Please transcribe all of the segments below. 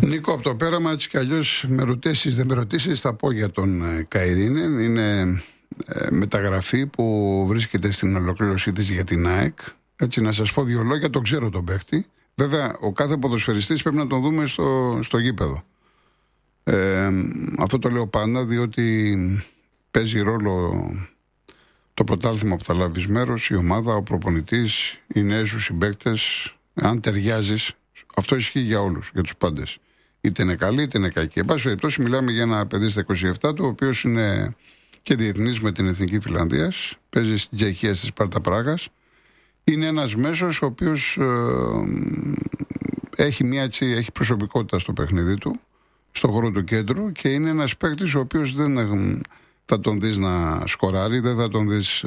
Νίκο, από το πέραμα έτσι κι αλλιώς με ρωτήσεις δεν με ρωτήσεις, θα πω για τον Καϊρίνεν. Είναι μεταγραφή που βρίσκεται στην ολοκλήρωσή της για την ΑΕΚ. Έτσι, να σας πω δύο λόγια, τον ξέρω τον παίχτη. Βέβαια, ο κάθε ποδοσφαιριστής πρέπει να τον δούμε στο γήπεδο. Αυτό το λέω πάντα, διότι παίζει ρόλο το πρωτάθλημα που θα λάβεις μέρος, η ομάδα, ο προπονητής, οι νέοι σου συμπαίκτες. Αν ταιριάζεις, αυτό ισχύει για όλους, για τους πάντες. Είτε είναι καλή είτε είναι κακή. Εν πάση περιπτώσει, μιλάμε για ένα παιδί στα 27 του, ο οποίος είναι και διεθνής με την Εθνική Φιλανδίας. Παίζει στην Τσεχία, στη Σπάρτα Πράγας. Είναι ένας μέσος ο οποίος έχει προσωπικότητα στο παιχνίδι του, στον χώρο του κέντρου, και είναι ένας παίκτης ο οποίος δεν θα τον δεις να σκοράρει, δεν θα τον δεις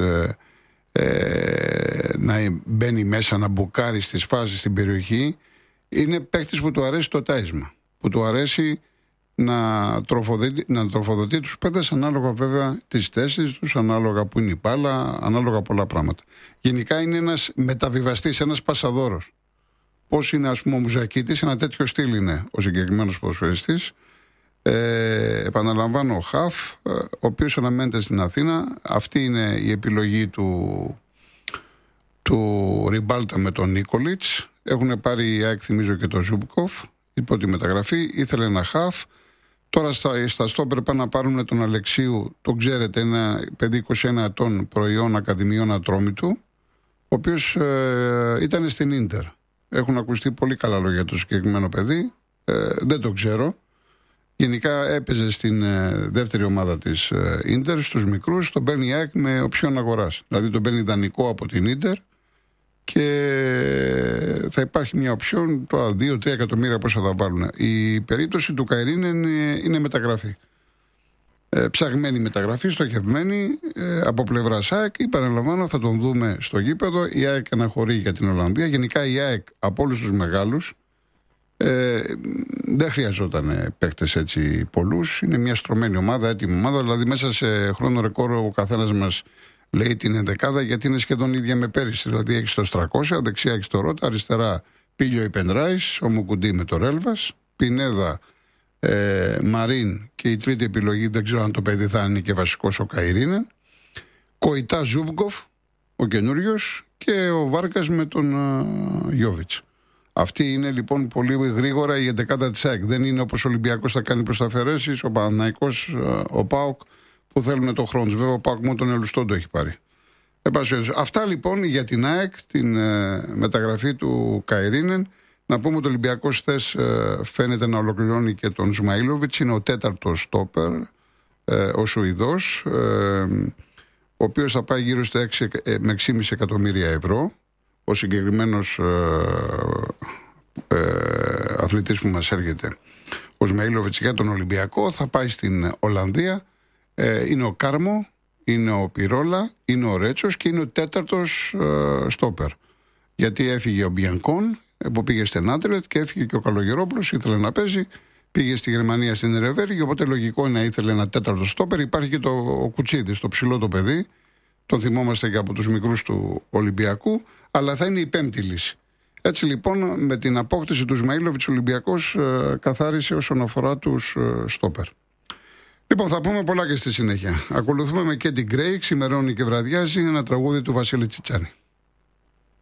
να μπαίνει μέσα, να μπουκάρει στις φάσεις στην περιοχή. Είναι παίκτης που του αρέσει το τάισμα, που του αρέσει να τροφοδοτεί τους παίκτες ανάλογα βέβαια τις θέσεις τους, ανάλογα που είναι η μπάλα, ανάλογα πολλά πράγματα. Γενικά είναι ένας μεταβιβαστής, ένας πασαδόρος. Πώς είναι, ας πούμε, ο Μουζακίτης, ένα τέτοιο στυλ είναι ο συγκεκριμένος ποδοσφαιριστής. Επαναλαμβάνω, ο Χαφ, ο οποίος αναμένεται στην Αθήνα. Αυτή είναι η επιλογή του Ριμπάλτα με τον Νίκολιτς. Έχουν πάρει η ΑΕΚ, θυμίζω, και τον Ζούμπκοφ υπό τη μεταγραφή. Ήθελε ένα Χαφ. Τώρα στα στόπερ πάνε να πάρουν τον Αλεξίου. Τον ξέρετε, ένα παιδί 21 ετών, προϊόν Ακαδημιών Ατρόμητου, ο οποίος ήταν στην Ίντερ. Έχουν ακουστεί πολύ καλά λόγια για το συγκεκριμένο παιδί. Δεν το ξέρω. Γενικά έπαιζε στην δεύτερη ομάδα της Ίντερ, στους μικρούς. Τον παίρνει η ΑΕΚ με οψιόν αγοράς. Δηλαδή τον παίρνει δανεικό από την Ίντερ και θα υπάρχει μια οψιόν, τώρα 2-3 εκατομμύρια πόσα θα βάλουν. Η περίπτωση του Καϊρίνεν είναι μεταγραφή. Ψαγμένη μεταγραφή, στοχευμένη από πλευράς ΑΕΚ. Επαναλαμβάνω, θα τον δούμε στο γήπεδο. Η ΑΕΚ αναχωρεί για την Ολλανδία. Γενικά η ΑΕΚ από όλους τους μεγάλους δεν χρειαζόταν παίκτες έτσι πολλούς. Είναι μια στρωμένη ομάδα, έτοιμη ομάδα. Δηλαδή μέσα σε χρόνο ρεκόρ ο καθένας μας λέει την ενδεκάδα, γιατί είναι σχεδόν ίδια με πέρυσι. Δηλαδή έχει το Στρακώσια, δεξιά έχει το Ρότα, αριστερά Πίλιο Ιπενράης, ο Μουκουντή με το Ρέλβας, Πινέδα, Μαρίν, και η τρίτη επιλογή δεν ξέρω αν το παιδί θα είναι και βασικός, ο Καϊρίνεν, Κοϊτά Ζούμπκοφ, ο καινούριος, και ο Βάρκας με τον Γιόβιτς. Αυτή είναι λοιπόν πολύ γρήγορα η εντεκάδα της ΑΕΚ. Δεν είναι όπως ο Ολυμπιακός θα κάνει προς τα αφαιρέσεις, ο Παναθηναϊκός, ο ΠΑΟΚ, που θέλουν το χρόνο. Βέβαια ο ΠΑΟΚ μόνο τον Ελουστόν το έχει πάρει. Αυτά λοιπόν για την ΑΕΚ, την μεταγραφή του Καϊρίνεν. Να πούμε ότι ο Ολυμπιακός χθες φαίνεται να ολοκληρώνει και τον Ζουμαήλοβιτς. Είναι ο τέταρτος στόπερ, ο Σουηδός, ο οποίος θα πάει γύρω στα 6 με 6,5 εκατομμύρια ευρώ. Ο συγκεκριμένος αθλητής που μας έρχεται, ο Ζουμαήλοβιτς, για τον Ολυμπιακό, θα πάει στην Ολλανδία. Είναι ο Κάρμο, είναι ο Πιρόλα, είναι ο Ρέτσος και είναι ο τέταρτος στόπερ. Γιατί έφυγε ο Μπιανκόν που πήγε στην Άντρελετ και έφυγε και ο Καλογερόπουλος, ήθελε να παίζει, πήγε στη Γερμανία στην Ερεβέρη, οπότε λογικό είναι να ήθελε ένα τέταρτο στόπερ. Υπάρχει και ο Κουτσίδης, το ψηλό το παιδί, τον θυμόμαστε και από τους μικρούς του Ολυμπιακού, αλλά θα είναι η πέμπτη λύση. Έτσι λοιπόν, με την απόκτηση του Ζουμαήλοβιτς, ο Ολυμπιακός καθάρισε όσον αφορά τους στόπερ. Λοιπόν, θα πούμε πολλά και στη συνέχεια. Ακολουθούμε με Κέντι Γκρέι, ξημερώνει και βραδιάζει, ένα τραγούδι του Βασίλη Τσιτσάνη.